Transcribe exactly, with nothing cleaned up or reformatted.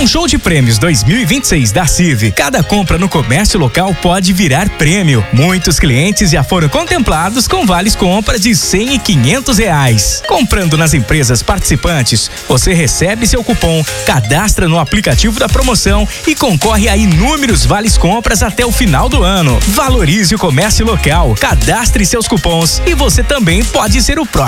Com Show de Prêmios dois mil e vinte e seis da C I V, cada compra no comércio local pode virar prêmio. Muitos clientes já foram contemplados com vales compras de cem e quinhentos reais. Comprando nas empresas participantes, você recebe seu cupom, cadastra no aplicativo da promoção e concorre a inúmeros vales compras até o final do ano. Valorize o comércio local, cadastre seus cupons e você também pode ser o próximo